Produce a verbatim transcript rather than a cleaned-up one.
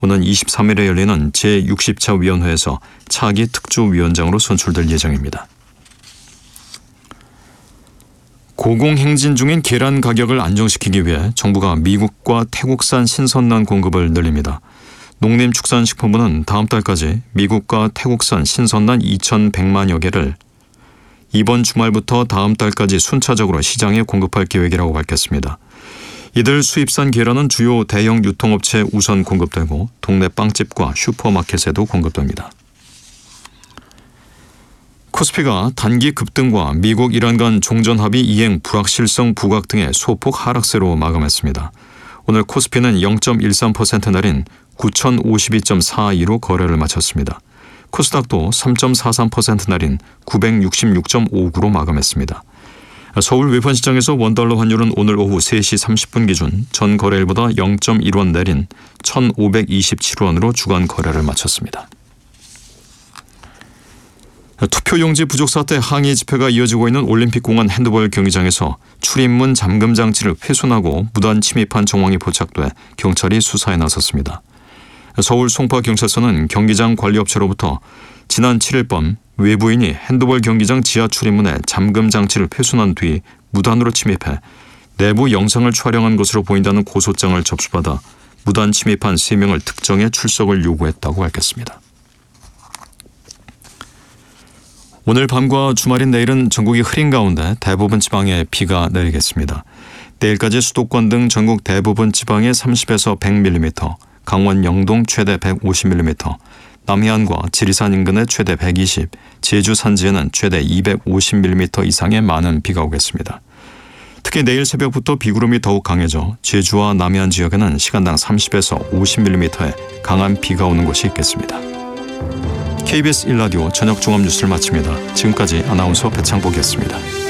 오는 이십삼 일에 열리는 제육십 차 위원회에서 차기 특조위원장으로 선출될 예정입니다. 고공행진 중인 계란 가격을 안정시키기 위해 정부가 미국과 태국산 신선란 공급을 늘립니다. 농림축산식품부는 다음 달까지 미국과 태국산 신선란 이천백만여 개를 이번 주말부터 다음 달까지 순차적으로 시장에 공급할 계획이라고 밝혔습니다. 이들 수입산 계란은 주요 대형 유통업체에 우선 공급되고 동네 빵집과 슈퍼마켓에도 공급됩니다. 코스피가 단기 급등과 미국 이란 간 종전합의 이행 불확실성 부각 등의 소폭 하락세로 마감했습니다. 오늘 코스피는 영 점 일삼 퍼센트 내린 구천오십이 점 사이로 거래를 마쳤습니다. 코스닥도 삼 점 사삼 퍼센트 내린 구백육십육 점 오구로 마감했습니다. 서울 외환시장에서 원달러 환율은 오늘 오후 세 시 삼십 분 기준 전 거래일보다 영 점 일 원 내린 천오백이십칠 원으로 주간 거래를 마쳤습니다. 투표용지 부족 사태 항의 집회가 이어지고 있는 올림픽공원 핸드볼 경기장에서 출입문 잠금 장치를 훼손하고 무단 침입한 정황이 포착돼 경찰이 수사에 나섰습니다. 서울 송파경찰서는 경기장 관리업체로부터 지난 칠 일 밤 외부인이 핸드볼 경기장 지하 출입문에 잠금 장치를 훼손한 뒤 무단으로 침입해 내부 영상을 촬영한 것으로 보인다는 고소장을 접수받아 무단 침입한 세 명을 특정해 출석을 요구했다고 밝혔습니다. 오늘 밤과 주말인 내일은 전국이 흐린 가운데 대부분 지방에 비가 내리겠습니다. 내일까지 수도권 등 전국 대부분 지방에 삼십에서 백 밀리미터, 강원 영동 최대 백오십 밀리미터, 남해안과 지리산 인근에 최대 백이십, 제주 산지에는 최대 이백오십 밀리미터 이상의 많은 비가 오겠습니다. 특히 내일 새벽부터 비구름이 더욱 강해져 제주와 남해안 지역에는 시간당 삼십에서 오십 밀리미터의 강한 비가 오는 곳이 있겠습니다. 케이비에스 일 라디오 저녁 종합 뉴스를 마칩니다. 지금까지 아나운서 배창복이었습니다.